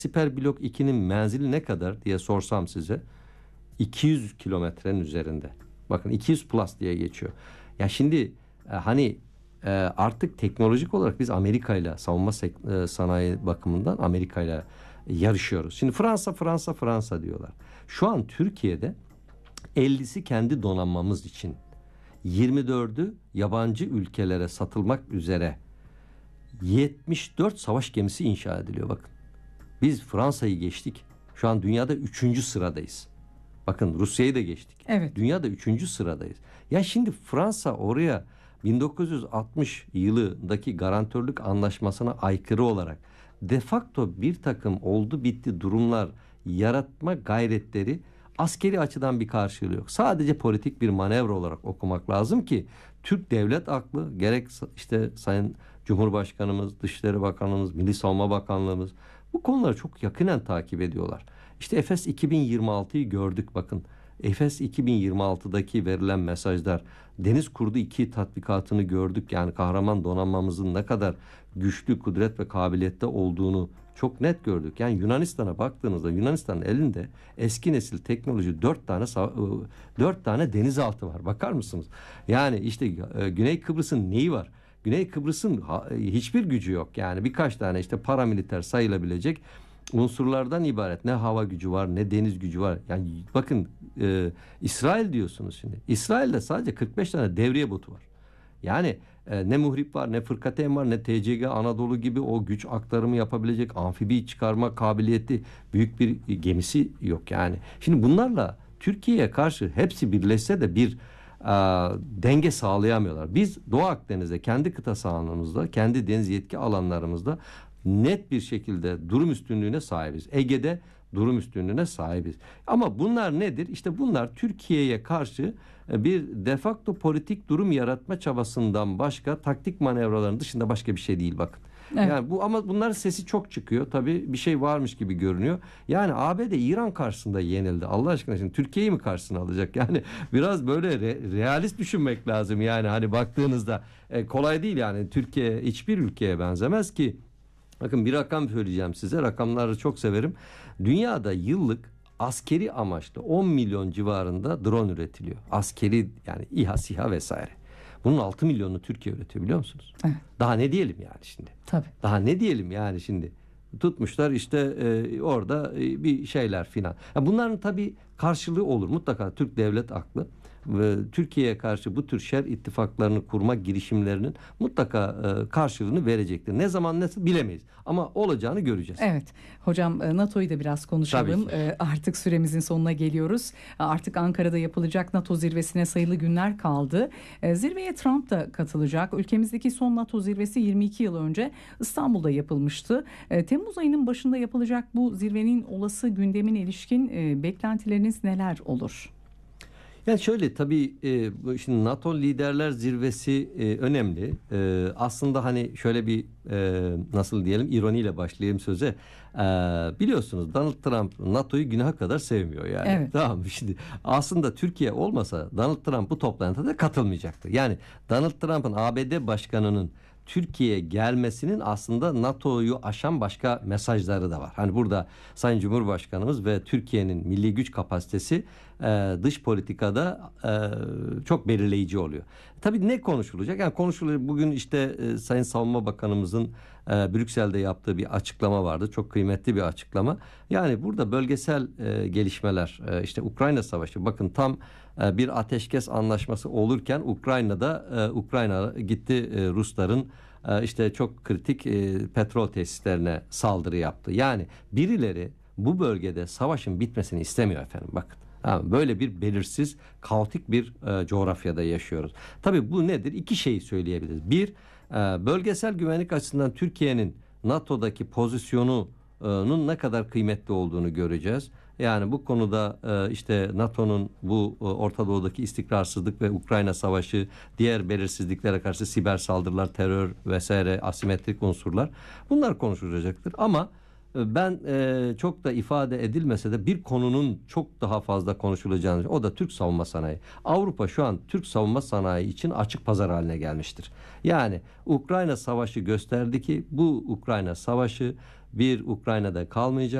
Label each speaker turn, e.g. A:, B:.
A: Siper Blok 2'nin menzili ne kadar diye sorsam size, 200 kilometrenin üzerinde. Bakın 200 plus diye geçiyor. Ya şimdi artık teknolojik olarak biz Amerika ile savunma sanayi bakımından Amerika ile yarışıyoruz. Şimdi Fransa diyorlar. Şu an Türkiye'de 50'si kendi donanmamız için, 24'ü yabancı ülkelere satılmak üzere 74 savaş gemisi inşa ediliyor bakın. Biz Fransa'yı geçtik. Şu an dünyada 3. sıradayız. Bakın Rusya'yı da geçtik.
B: Evet.
A: Dünyada 3. sıradayız. Ya şimdi Fransa oraya 1960 yılındaki garantörlük anlaşmasına aykırı olarak de facto bir takım oldu bitti durumlar yaratma gayretleri askeri açıdan bir karşılığı yok. Sadece politik bir manevra olarak okumak lazım ki Türk devlet aklı, gerek işte Sayın Cumhurbaşkanımız, Dışişleri Bakanımız, Milli Savunma Bakanlığımız bu konuları çok yakinen takip ediyorlar. İşte Efes 2026'yı gördük bakın. Efes 2026'daki verilen mesajlar, Deniz Kurdu 2 tatbikatını gördük. Yani kahraman donanmamızın ne kadar güçlü, kudret ve kabiliyette olduğunu çok net gördük. Yani Yunanistan'a baktığınızda Yunanistan'ın elinde eski nesil teknoloji 4 tane denizaltı var. Bakar mısınız? Yani işte Güney Kıbrıs'ın neyi var? Güney Kıbrıs'ın hiçbir gücü yok. Yani birkaç tane işte paramiliter sayılabilecek unsurlardan ibaret. Ne hava gücü var, ne deniz gücü var. Yani bakın İsrail diyorsunuz şimdi. İsrail'de sadece 45 tane devriye botu var. Yani ne muhrip var, ne fırkateyn var, ne TCG Anadolu gibi o güç aktarımı yapabilecek amfibi çıkarma kabiliyeti büyük bir gemisi yok yani. Şimdi bunlarla Türkiye'ye karşı hepsi birleşse de bir denge sağlayamıyorlar. Biz Doğu Akdeniz'de kendi kıta sahanlığımızda, kendi deniz yetki alanlarımızda net bir şekilde durum üstünlüğüne sahibiz. Ege'de durum üstünlüğüne sahibiz. Ama bunlar nedir? İşte bunlar Türkiye'ye karşı bir de facto politik durum yaratma çabasından başka, taktik manevraların dışında başka bir şey değil bakın. Evet. Yani ama bunların sesi çok çıkıyor. Tabii bir şey varmış gibi görünüyor. Yani ABD İran karşısında yenildi. Allah aşkına şimdi Türkiye'yi mi karşısına alacak? Yani biraz böyle realist düşünmek lazım. Yani hani baktığınızda kolay değil yani. Türkiye hiçbir ülkeye benzemez ki. Bakın bir rakam söyleyeceğim size. Rakamları çok severim. Dünyada yıllık askeri amaçlı 10 milyon civarında drone üretiliyor. Askeri yani İHA, SİHA vesaire. Bunun 6 milyonunu Türkiye üretiyor biliyor musunuz? Evet. Daha ne diyelim yani şimdi?
B: Tabii.
A: Daha ne diyelim yani şimdi? Tutmuşlar işte orada bir şeyler filan. Bunların tabii karşılığı olur. Mutlaka Türk devlet aklı ve Türkiye'ye karşı bu tür şer ittifaklarını kurma girişimlerinin mutlaka karşılığını verecektir. Ne zaman nasıl bilemeyiz. Ama olacağını göreceğiz.
B: Evet. Hocam NATO'yu da biraz konuşalım. Artık süremizin sonuna geliyoruz. Artık Ankara'da yapılacak NATO zirvesine sayılı günler kaldı. Zirveye Trump da katılacak. Ülkemizdeki son NATO zirvesi 22 yıl önce İstanbul'da yapılmıştı. Temmuz ayının başında yapılacak bu zirvenin olası gündemine ilişkin beklentileriniz neler olur?
A: Yani şöyle tabii şimdi NATO Liderler Zirvesi önemli. Aslında hani şöyle bir nasıl diyelim ironiyle başlayayım söze. Biliyorsunuz Donald Trump NATO'yu günaha kadar sevmiyor yani.
B: Evet.
A: Tamam mı? Şimdi aslında Türkiye olmasa Donald Trump bu toplantıda katılmayacaktı. Yani Donald Trump'ın ABD başkanının Türkiye'ye gelmesinin aslında NATO'yu aşan başka mesajları da var. Hani burada Sayın Cumhurbaşkanımız ve Türkiye'nin milli güç kapasitesi dış politikada çok belirleyici oluyor. Tabii ne konuşulacak? Yani konuşulacak bugün işte Sayın Savunma Bakanımızın Brüksel'de yaptığı bir açıklama vardı. Çok kıymetli bir açıklama. Yani burada bölgesel gelişmeler işte Ukrayna Savaşı bakın tam bir ateşkes anlaşması olurken Ukrayna gitti Rusların işte çok kritik petrol tesislerine saldırı yaptı. Yani birileri bu bölgede savaşın bitmesini istemiyor efendim bakın. Böyle bir belirsiz, kaotik bir coğrafyada yaşıyoruz. Tabii bu nedir? İki şeyi söyleyebiliriz. Bir, bölgesel güvenlik açısından Türkiye'nin NATO'daki pozisyonunun ne kadar kıymetli olduğunu göreceğiz. Yani bu konuda işte NATO'nun bu Orta Doğu'daki istikrarsızlık ve Ukrayna Savaşı, diğer belirsizliklere karşı siber saldırılar, terör vesaire asimetrik unsurlar bunlar konuşulacaktır. Ama ben çok da ifade edilmese de bir konunun çok daha fazla konuşulacağını, o da Türk savunma sanayi. Avrupa şu an Türk savunma sanayi için açık pazar haline gelmiştir. Yani Ukrayna Savaşı gösterdi ki bu Ukrayna Savaşı bir Ukrayna'da kalmayacak.